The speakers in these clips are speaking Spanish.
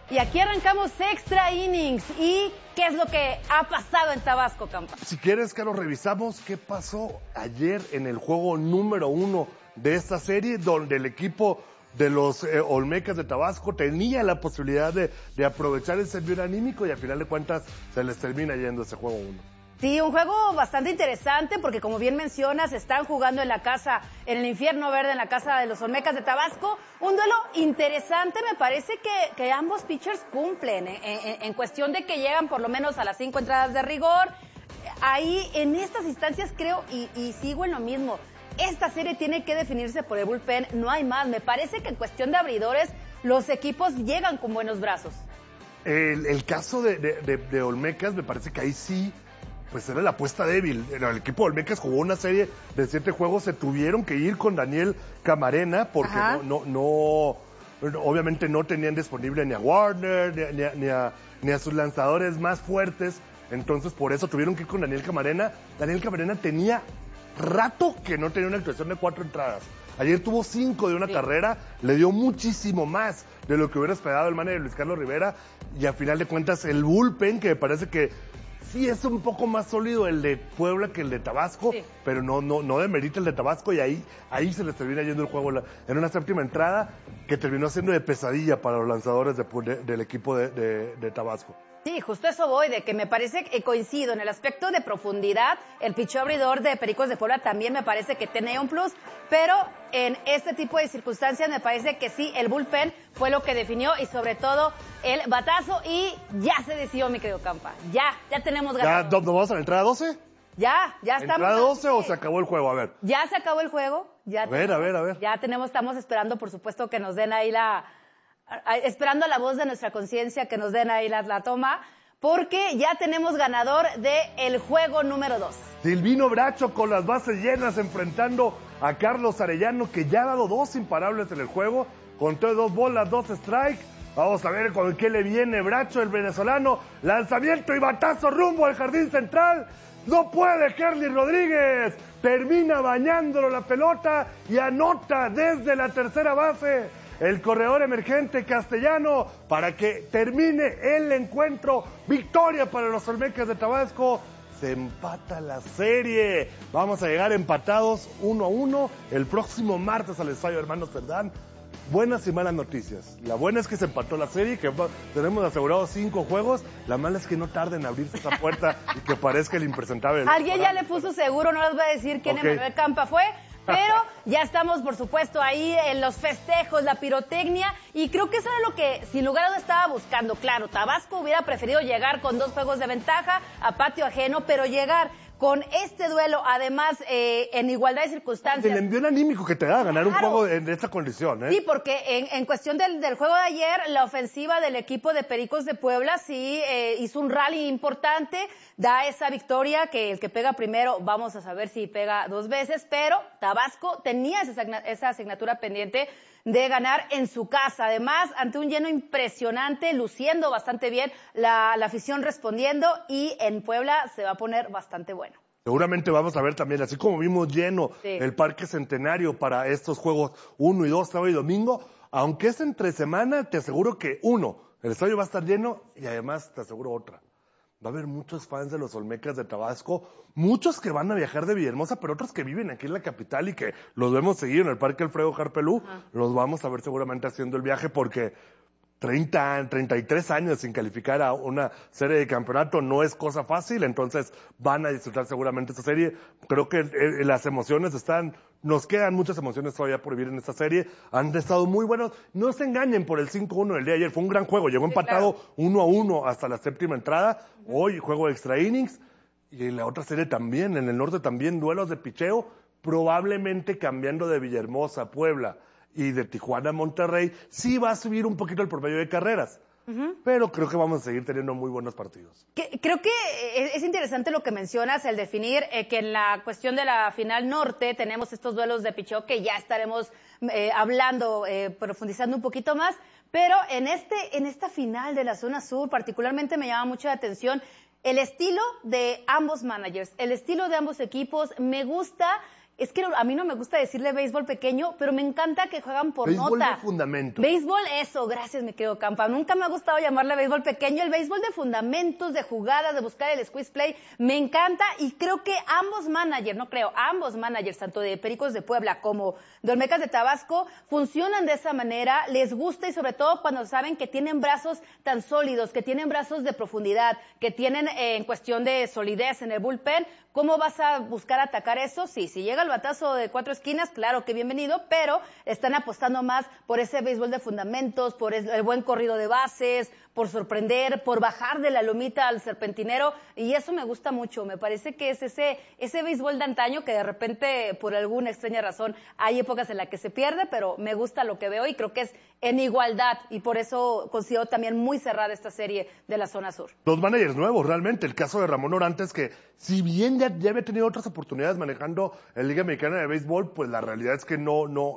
Y aquí arrancamos Extra Innings. ¿Y qué es lo que ha pasado en Tabasco, Campa? Si quieres, Carlos, revisamos qué pasó ayer en el juego número 1 de esta serie, donde el equipo de los Olmecas de Tabasco tenía la posibilidad de aprovechar el servicio anímico y al final de cuentas se les termina yendo ese juego 1. Sí, un juego bastante interesante porque, como bien mencionas, están jugando en la casa, en el infierno verde, en la casa de los Olmecas de Tabasco. Un duelo interesante, me parece que ambos pitchers cumplen, en cuestión de que llegan por lo menos a las 5 entradas de rigor. Ahí, en estas instancias, creo, y sigo en lo mismo, esta serie tiene que definirse por el bullpen, no hay más. Me parece que en cuestión de abridores, los equipos llegan con buenos brazos. El caso de Olmecas, me parece que ahí sí, pues era la apuesta débil. El equipo de Olmecas jugó una serie de 7 juegos, se tuvieron que ir con Daniel Camarena porque obviamente no tenían disponible ni a Warner ni a sus lanzadores más fuertes, entonces por eso tuvieron que ir con Daniel Camarena. Daniel Camarena tenía rato que no tenía una actuación de 4 entradas. Ayer tuvo 5 de una carrera, le dio muchísimo más de lo que hubiera esperado el manager Luis Carlos Rivera, y al final de cuentas el bullpen, que me parece que sí es un poco más sólido el de Puebla que el de Tabasco, sí, pero no demerita el de Tabasco, y ahí se les termina yendo el juego en una séptima entrada que terminó siendo de pesadilla para los lanzadores del equipo de Tabasco. Sí, justo eso voy, de que me parece que coincido en el aspecto de profundidad. El picheo abridor de Pericos de Puebla también me parece que tenía un plus, pero en este tipo de circunstancias me parece que sí, el bullpen fue lo que definió y sobre todo el batazo, y ya se decidió, mi querido Campa. Ya tenemos ganador. ¿Ya nos vamos a la entrada 12? Ya estamos. ¿Entrada 12 o se acabó el juego? A ver. Ya se acabó el juego. A ver. Ya estamos esperando, por supuesto, que nos den ahí esperando a la voz de nuestra conciencia que nos den ahí la toma, porque ya tenemos ganador del juego número 2. Silvino Bracho con las bases llenas enfrentando a Carlos Arellano, que ya ha dado 2 imparables en el juego, contó 2 bolas, 2 strikes. Vamos a ver con qué le viene Bracho, el venezolano. Lanzamiento y batazo rumbo al jardín central. No puede Kerly Rodríguez. Termina bañándolo la pelota y anota desde la tercera base el corredor emergente Castellano para que termine el encuentro. Victoria para los Olmecas de Tabasco. Se empata la serie. Vamos a llegar empatados 1-1 el próximo martes al Estadio Hermanos Cerdán. Buenas y malas noticias. La buena es que se empató la serie, que tenemos asegurados 5 juegos. La mala es que no tarden en abrirse esa puerta y que parezca el impresentable. Alguien ya le puso seguro, no les voy a decir quién Emanuel Campa fue, pero ya estamos, por supuesto, ahí en los festejos, la pirotecnia, y creo que eso era lo que, sin lugar a dudas, estaba buscando. Claro, Tabasco hubiera preferido llegar con 2 juegos de ventaja a patio ajeno, pero llegar con este duelo, además, en igualdad de circunstancias. El envío anímico que te da ganar un juego en esta condición, ¿eh? Sí, porque en cuestión del juego de ayer, la ofensiva del equipo de Pericos de Puebla sí hizo un rally importante, da esa victoria, que el que pega primero, vamos a saber si pega 2 veces, pero Tabasco tenía esa asignatura pendiente de ganar en su casa. Además, ante un lleno impresionante, luciendo bastante bien, la afición respondiendo, y en Puebla se va a poner bastante bueno. Seguramente vamos a ver también, así como vimos lleno el Parque Centenario para estos juegos 1 y 2, sábado y domingo, aunque es entre semana, te aseguro que el estadio va a estar lleno, y además te aseguro otra. Va a haber muchos fans de los Olmecas de Tabasco, muchos que van a viajar de Villahermosa, pero otros que viven aquí en la capital y que los vemos seguir en el Parque Alfredo Harpelú. Los vamos a ver seguramente haciendo el viaje, porque 33 años sin calificar a una serie de campeonato no es cosa fácil, entonces van a disfrutar seguramente esta serie. Creo que las emociones nos quedan muchas emociones todavía por vivir en esta serie. Han estado muy buenos. No se engañen por el 5-1 del día de ayer, fue un gran juego, llegó empatado 1-1 hasta la séptima entrada. Hoy juego de extra innings, y en la otra serie también, en el norte también, duelos de picheo, probablemente cambiando de Villahermosa a Puebla y de Tijuana a Monterrey. Sí va a subir un poquito el promedio de carreras, pero creo que vamos a seguir teniendo muy buenos partidos. Creo que es interesante lo que mencionas, el definir que en la cuestión de la final norte tenemos estos duelos de picheo que ya estaremos hablando, profundizando un poquito más, pero en esta final de la zona sur particularmente me llama mucho la atención el estilo de ambos managers, el estilo de ambos equipos. Me gusta Es que a mí no me gusta decirle béisbol pequeño, pero me encanta que juegan por béisbol nota. De fundamentos. Béisbol, eso, gracias, mi querido Campa. Nunca me ha gustado llamarle béisbol pequeño. El béisbol de fundamentos, de jugadas, de buscar el squeeze play, me encanta y creo que ambos managers, tanto de Pericos de Puebla como de Olmecas de Tabasco, funcionan de esa manera, les gusta y sobre todo cuando saben que tienen brazos tan sólidos, que tienen brazos de profundidad, que tienen en cuestión de solidez en el bullpen. ¿Cómo vas a buscar atacar eso? Sí, si llega el batazo de 4 esquinas, claro que bienvenido, pero están apostando más por ese béisbol de fundamentos, por el buen corrido de bases, por sorprender, por bajar de la lomita al serpentinero, y eso me gusta mucho. Me parece que es ese béisbol de antaño que de repente, por alguna extraña razón, hay épocas en las que se pierde, pero me gusta lo que veo y creo que es en igualdad, y por eso considero también muy cerrada esta serie de la zona sur. Dos managers nuevos, realmente. El caso de Ramón Orantes, que si bien ya había tenido otras oportunidades manejando en Liga Mexicana de Béisbol, pues la realidad es que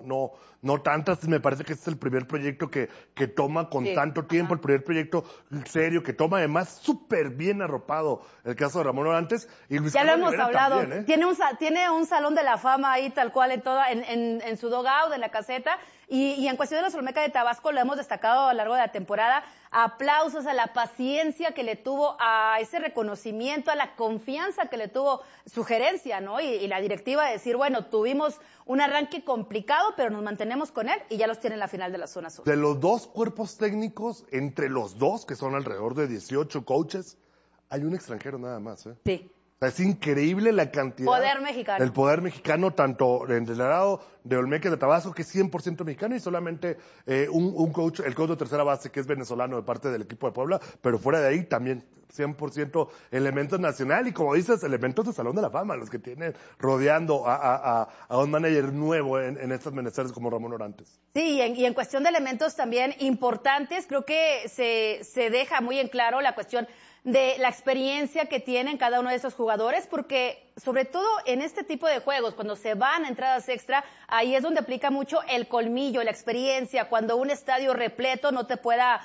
no tantas. Me parece que este es el primer proyecto que toma con tanto tiempo, el primer proyecto serio, que toma además súper bien arropado el caso de Ramón Orantes. Y Luis ya Carlos lo hemos Rivera hablado. También, Tiene un salón de la fama ahí tal cual en su dugout, en la caseta. Y en cuestión de los Olmecas de Tabasco lo hemos destacado a lo largo de la temporada. Aplausos a la paciencia que le tuvo, a ese reconocimiento, a la confianza que le tuvo su gerencia, ¿no? Y la directiva de decir, bueno, tuvimos un arranque complicado, pero nos mantenemos con él y ya los tiene en la final de la zona sur. De los dos cuerpos técnicos, entre los dos, que son alrededor de 18 coaches, hay un extranjero nada más, ¿eh? Sí. O sea, es increíble la cantidad. Poder mexicano. El poder mexicano, tanto en el lado de Olmecas de Tabasco, que es 100% mexicano, y solamente un coach, el coach de tercera base, que es venezolano de parte del equipo de Puebla, pero fuera de ahí también 100% elementos nacional, y como dices, elementos de Salón de la Fama, los que tienen rodeando a un manager nuevo en estas menesteres como Ramón Orantes. Sí, y en cuestión de elementos también importantes, creo que se deja muy en claro la cuestión de la experiencia que tienen cada uno de esos jugadores, porque sobre todo en este tipo de juegos, cuando se van a entradas extra, ahí es donde aplica mucho el colmillo, la experiencia, cuando un estadio repleto no te puede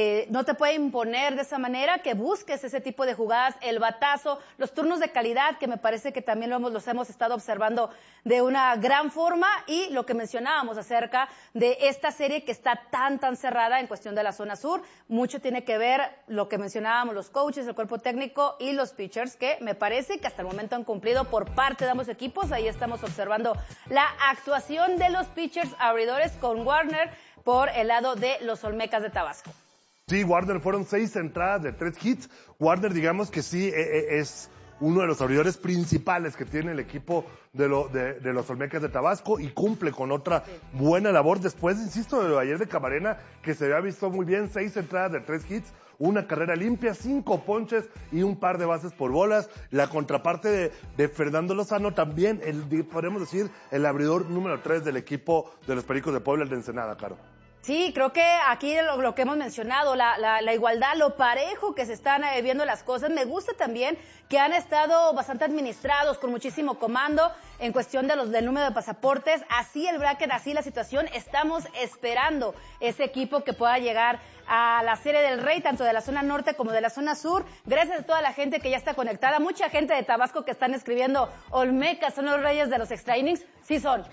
imponer de esa manera, que busques ese tipo de jugadas, el batazo, los turnos de calidad, que me parece que también los hemos estado observando de una gran forma, y lo que mencionábamos acerca de esta serie que está tan cerrada en cuestión de la zona sur. Mucho tiene que ver lo que mencionábamos, los coaches, el cuerpo técnico y los pitchers, que me parece que hasta el momento han cumplido por parte de ambos equipos. Ahí estamos observando la actuación de los pitchers abridores con Warner por el lado de los Olmecas de Tabasco. Sí, Warner fueron 6 entradas de 3 hits. Warner, digamos que sí, es uno de los abridores principales que tiene el equipo de los Olmecas de Tabasco, y cumple con otra buena labor. Después, insisto, de ayer de Camarena, que se había visto muy bien, 6 entradas de 3 hits, una carrera limpia, 5 ponches y un par de bases por bolas. La contraparte de Fernando Lozano, también, podemos decir, el abridor número 3 del equipo de los Pericos de Puebla, el de Ensenada, Caro. Sí, creo que aquí lo que hemos mencionado, la igualdad, lo parejo que se están viendo las cosas. Me gusta también que han estado bastante administrados, con muchísimo comando en cuestión del número de pasaportes. Así el bracket, así la situación. Estamos esperando ese equipo que pueda llegar a la Serie del Rey, tanto de la zona norte como de la zona sur. Gracias a toda la gente que ya está conectada. Mucha gente de Tabasco que están escribiendo, Olmecas son los reyes de los extra innings. Sí son.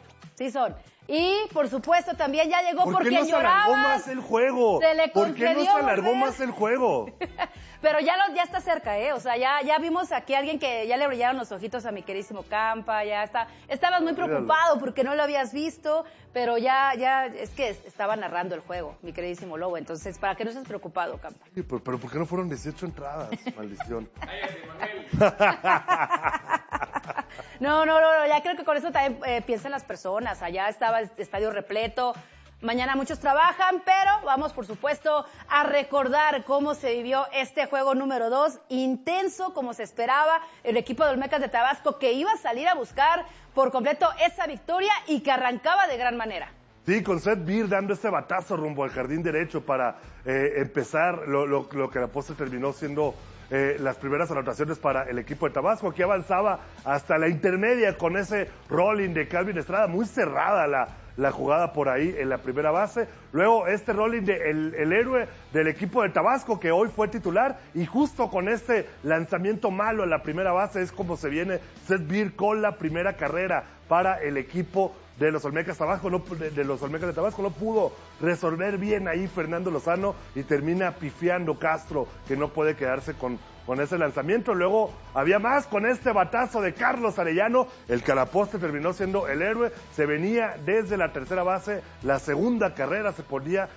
Y, por supuesto, también ya llegó ¿Por qué no se alargó más el juego? ¿Por qué no se alargó más el juego? Pero ya está cerca, ¿eh? O sea, ya vimos aquí a alguien que ya le brillaron los ojitos a mi queridísimo Campa, estabas muy preocupado porque no lo habías visto, pero ya, es que estaba narrando el juego, mi queridísimo Lobo, entonces, para que no estés preocupado, Campa. Sí, pero ¿por qué no fueron 18 entradas? Maldición. No, ya creo que con eso también piensan las personas. Allá estaba el estadio repleto. Mañana muchos trabajan, pero vamos, por supuesto, a recordar cómo se vivió este juego número 2, intenso como se esperaba. El equipo de Olmecas de Tabasco que iba a salir a buscar por completo esa victoria y que arrancaba de gran manera. Sí, con Seth Beer dando ese batazo rumbo al jardín derecho para empezar lo que la postre terminó siendo las primeras anotaciones para el equipo de Tabasco, que avanzaba hasta la intermedia con ese rolling de Calvin Estrada, muy cerrada la jugada por ahí en la primera base. Luego este rolling de el héroe del equipo de Tabasco, que hoy fue titular, y justo con este lanzamiento malo en la primera base es como se viene Seth Beer con la primera carrera para el equipo de los Olmecas Tabasco, no pudo resolver bien ahí Fernando Lozano y termina pifiando Castro, que no puede quedarse con ese lanzamiento. Luego había más con este batazo de Carlos Arellano, el que a la postre terminó siendo el héroe. Se venía desde la tercera base, la segunda carrera, se ponía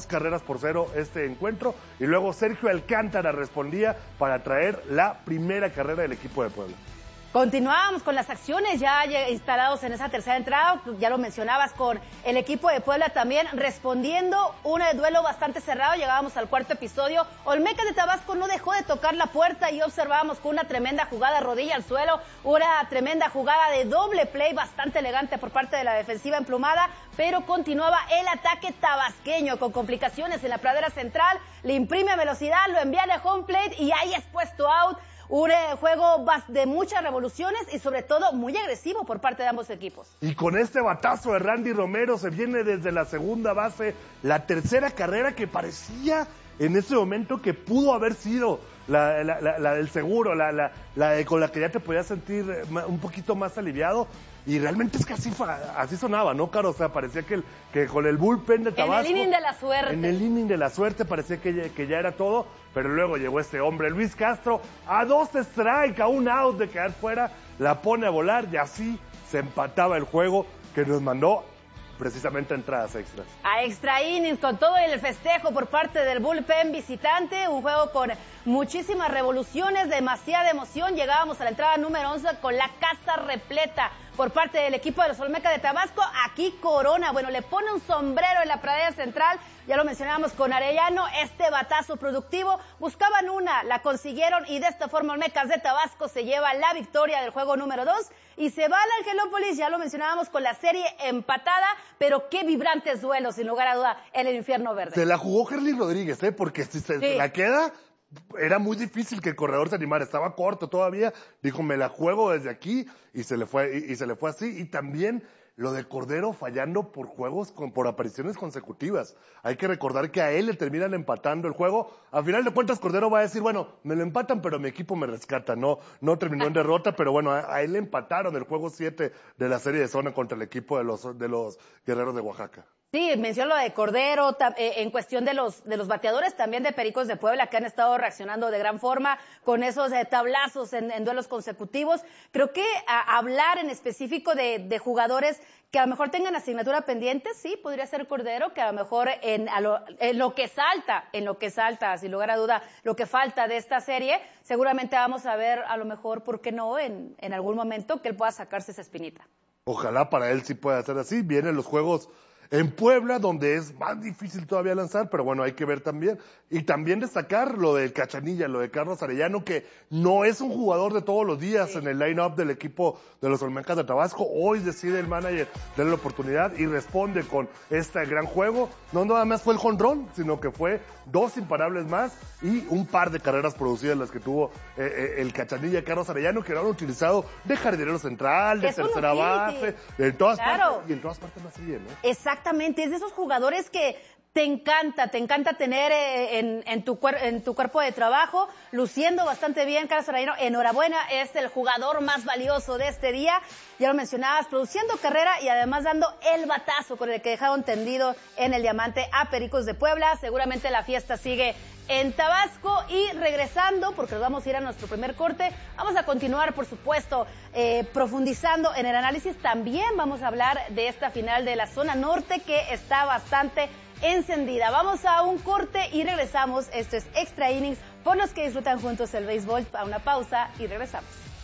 2-0 este encuentro, y luego Sergio Alcántara respondía para traer la primera carrera del equipo de Puebla. Continuábamos con las acciones ya instalados en esa tercera entrada, ya lo mencionabas, con el equipo de Puebla también respondiendo un duelo bastante cerrado. Llegábamos al cuarto episodio, Olmecas de Tabasco no dejó de tocar la puerta y observábamos con una tremenda jugada, rodilla al suelo, una tremenda jugada de doble play bastante elegante por parte de la defensiva emplumada, pero continuaba el ataque tabasqueño con complicaciones en la pradera central, le imprime velocidad, lo envía de home plate y ahí es puesto out. Un juego de muchas revoluciones y sobre todo muy agresivo por parte de ambos equipos. Y con este batazo de Randy Romero se viene desde la segunda base la tercera carrera, que parecía en ese momento que pudo haber sido la del seguro, con la que ya te podías sentir un poquito más aliviado. Y realmente es que así sonaba, ¿no, Caro? O sea, parecía que con el bullpen de Tabasco... En el inning de la suerte. En el inning de la suerte parecía que ya era todo, pero luego llegó este hombre, Luis Castro, a 2 strikes, a 1 out de quedar fuera, la pone a volar y así se empataba el juego, que nos mandó precisamente a entradas extras. A extra innings, con todo el festejo por parte del bullpen visitante, un juego con muchísimas revoluciones, demasiada emoción. Llegábamos a la entrada número 11 con la casa repleta por parte del equipo de los Olmecas de Tabasco. Aquí Corona, bueno, le pone un sombrero en la pradera central, ya lo mencionábamos con Arellano, este batazo productivo, buscaban una, la consiguieron y de esta forma Olmecas de Tabasco se lleva la victoria del juego número 2 y se va al Angelópolis, ya lo mencionábamos, con la serie empatada, pero qué vibrantes duelos, sin lugar a duda, en el infierno verde. Se la jugó Gerly Rodríguez, porque si se la queda, era muy difícil que el corredor se animara, estaba corto todavía, dijo, me la juego desde aquí, y se le fue así. Y también lo de Cordero fallando por apariciones consecutivas. Hay que recordar que a él le terminan empatando el juego. A final de cuentas, Cordero va a decir, bueno, me lo empatan, pero mi equipo me rescata. No terminó en derrota, pero bueno, a él le empataron el juego 7 de la serie de zona contra el equipo de los Guerreros de Oaxaca. Sí, menciono lo de Cordero, en cuestión de los bateadores también de Pericos de Puebla, que han estado reaccionando de gran forma con esos tablazos en duelos consecutivos. Creo que hablar en específico de jugadores que a lo mejor tengan asignatura pendiente, sí, podría ser Cordero, que a lo mejor en lo que salta, sin lugar a duda, lo que falta de esta serie, seguramente vamos a ver, a lo mejor, ¿por qué no?, en algún momento que él pueda sacarse esa espinita. Ojalá para él sí pueda ser así. Vienen los juegos en Puebla, donde es más difícil todavía lanzar, pero bueno, hay que ver también. Y también destacar lo del Cachanilla, lo de Carlos Arellano, que no es un jugador de todos los días en el line-up del equipo de los Olmecas de Tabasco. Hoy decide el manager darle la oportunidad y responde con este gran juego. No nada más fue el jonrón, sino que fue 2 imparables más y un par de carreras producidas las que tuvo el Cachanilla Carlos Arellano, que lo han utilizado de jardinero central, de tercera base, de todas partes, y en todas partes más bien, ¿no? Exactamente, es de esos jugadores que te encanta tener en tu cuerpo de trabajo, luciendo bastante bien. Carlos Arellano, enhorabuena, es el jugador más valioso de este día, ya lo mencionabas, produciendo carrera y además dando el batazo con el que dejaron tendido en el diamante a Pericos de Puebla. Seguramente la fiesta sigue en Tabasco y regresando, porque nos vamos a ir a nuestro primer corte, vamos a continuar, por supuesto, profundizando en el análisis. También vamos a hablar de esta final de la zona norte que está bastante encendida. Vamos a un corte y regresamos. Esto es Extra Innings, por los que disfrutan juntos el béisbol. A una pausa y regresamos.